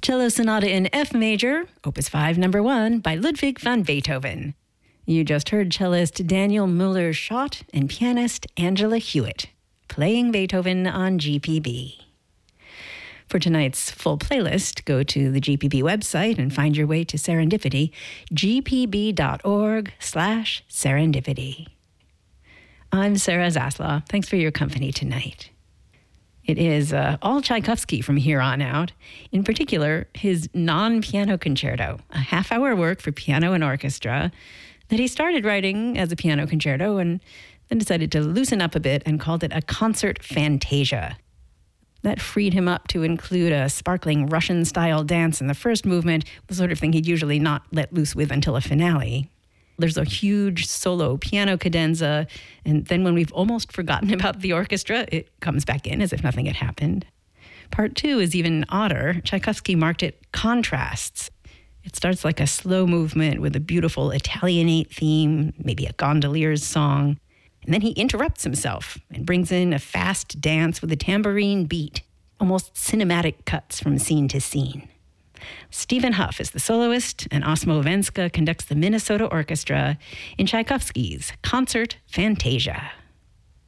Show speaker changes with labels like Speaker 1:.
Speaker 1: Cello Sonata in F Major, Opus 5, Number 1, by Ludwig van Beethoven. You just heard cellist Daniel Müller-Schott and pianist Angela Hewitt, playing Beethoven on GPB. For tonight's full playlist, go to the GPB website and find your way to Serendipity, gpb.org/serendipity. I'm Sarah Zaslav. Thanks for your company tonight. It is all Tchaikovsky from here on out, in particular his non-piano concerto, a half-hour work for piano and orchestra that he started writing as a piano concerto and then decided to loosen up a bit and called it a concert fantasia. That freed him up to include a sparkling Russian-style dance in the first movement, the sort of thing he'd usually not let loose with until a finale. There's a huge solo piano cadenza, and then when we've almost forgotten about the orchestra, it comes back in as if nothing had happened. Part 2 is even odder. Tchaikovsky marked it contrasts. It starts like a slow movement with a beautiful Italianate theme, maybe a gondolier's song, and then he interrupts himself and brings in a fast dance with a tambourine beat, almost cinematic cuts from scene to scene. Stephen Huff is the soloist, and Osmo Venska conducts the Minnesota Orchestra in Tchaikovsky's Concert Fantasia.